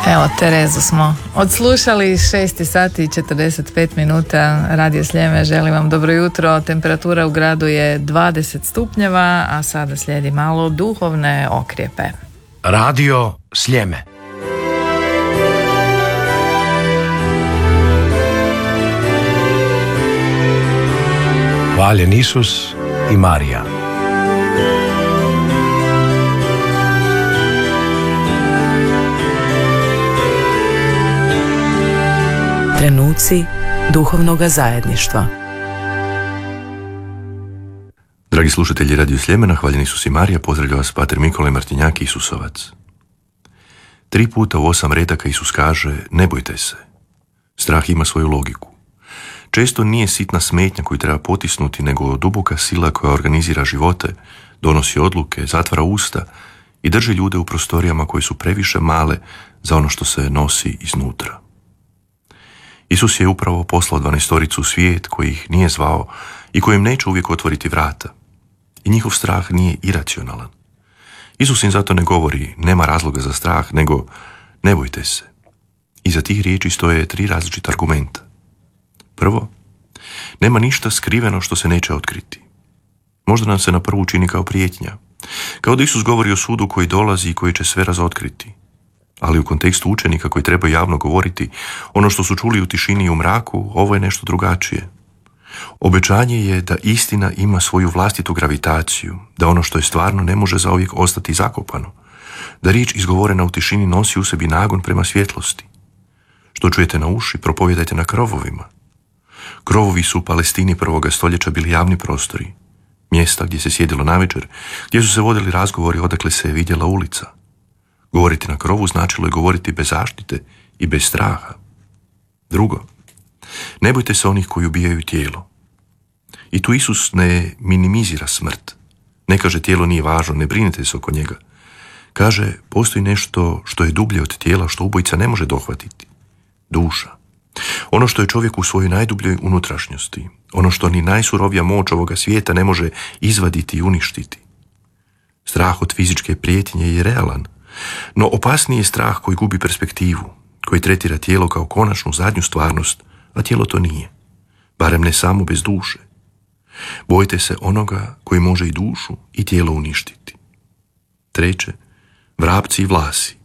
Evo, Terezu smo odslušali, 6 sati i 45 minuta, Radio Sljeme, želim vam dobro jutro. Temperatura u gradu je 20 stupnjeva, a sada slijedi malo duhovne okrijepe. Radio Sljeme. Hvaljen Isus i Marija. Trenuci duhovnoga zajedništva. Dragi slušatelji Radio Sljemena, hvaljen Isus i Marija, pozdravlja vas pater Mikolaj Martinjak, Isusovac. 3 puta u 8 redaka Isus kaže: ne bojte se. Strah ima svoju logiku. Često nije sitna smetnja koju treba potisnuti, nego duboka sila koja organizira živote, donosi odluke, zatvara usta i drži ljude u prostorijama koje su previše male za ono što se nosi iznutra. Isus je upravo poslao 12 u svijet koji ih nije zvao i kojim neće uvijek otvoriti vrata. I njihov strah nije iracionalan. Isus im zato ne govori nema razloga za strah, nego ne bojte se. Iza tih riječi stoje 3 različita argumenta. Prvo, nema ništa skriveno što se neće otkriti. Možda nam se na prvu čini kao prijetnja. Kao da Isus govori o sudu koji dolazi i koji će sve razotkriti. Ali u kontekstu učenika koji treba javno govoriti ono što su čuli u tišini i u mraku, ovo je nešto drugačije. Obećanje je da istina ima svoju vlastitu gravitaciju, da ono što je stvarno ne može zauvijek ostati zakopano, da riječ izgovorena u tišini nosi u sebi nagon prema svjetlosti. Što čujete na uši, propovijedajte na krovovima. Krovovi su u Palestini 1. stoljeća bili javni prostori, mjesta gdje se sjedilo navečer, gdje su se vodili razgovori odakle se je vidjela ulica. Govoriti na krovu značilo je govoriti bez zaštite i bez straha. Drugo, ne bojte se onih koji ubijaju tijelo. I tu Isus ne minimizira smrt. Ne kaže tijelo nije važno, ne brinite se oko njega. Kaže, postoji nešto što je dublje od tijela, što ubojica ne može dohvatiti. Duša. Ono što je čovjek u svojoj najdubljoj unutrašnjosti. Ono što ni najsurovija moć ovoga svijeta ne može izvaditi i uništiti. Strah od fizičke prijetnje je realan, no opasniji je strah koji gubi perspektivu, koji tretira tijelo kao konačnu zadnju stvarnost, a tijelo to nije. Barem ne samo bez duše. Bojte se onoga koji može i dušu i tijelo uništiti. Treće, vrapci i vlasi.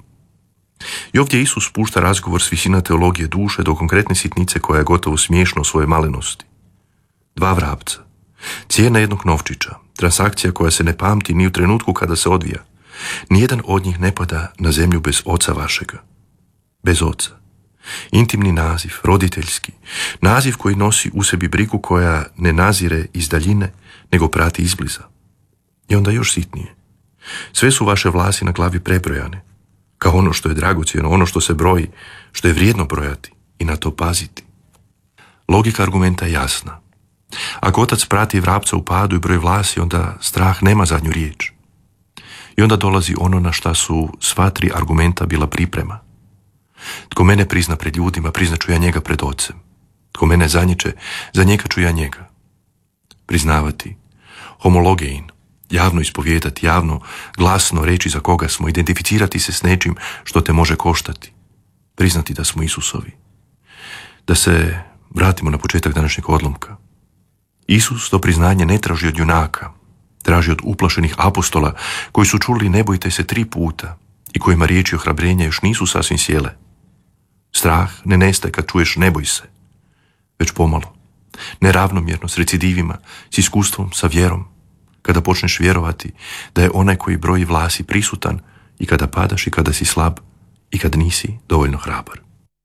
I ovdje Isus spušta razgovor s visina teologije duše do konkretne sitnice koja je gotovo smiješna u svojoj malenosti. 2 vrapca. Cijena jednog novčića. Transakcija koja se ne pamti ni u trenutku kada se odvija. Nijedan od njih ne pada na zemlju bez oca vašega. Bez oca. Intimni naziv, roditeljski. Naziv koji nosi u sebi brigu koja ne nazire iz daljine, nego prati izbliza. I onda još sitnije. Sve su vaše vlasi na glavi prebrojane. Kao ono što je dragocjeno, ono što se broji, što je vrijedno brojati i na to paziti. Logika argumenta je jasna. Ako otac prati vrapca u padu i broj vlasi, onda strah nema zadnju riječ. I onda dolazi ono na šta su sva 3 argumenta bila priprema. Tko mene prizna pred ljudima, priznaću ja njega pred ocem. Tko mene zanjiče, za njega ću ja njega. Priznavati, homologein, javno ispovijedati, javno, glasno reći za koga smo, identificirati se s nečim što te može koštati. Priznati da smo Isusovi. Da se vratimo na početak današnjeg odlomka. Isus to priznanje ne traži od junaka, traži od uplašenih apostola koji su čuli ne bojte se 3 puta i kojima riječi ohrabrenja još nisu sasvim sjele. Strah ne nestaje kad čuješ ne boj se, već pomalo, neravnomjerno, s recidivima, s iskustvom, sa vjerom, kada počneš vjerovati da je onaj koji broji vlasi prisutan i kada padaš i kada si slab i kada nisi dovoljno hrabar.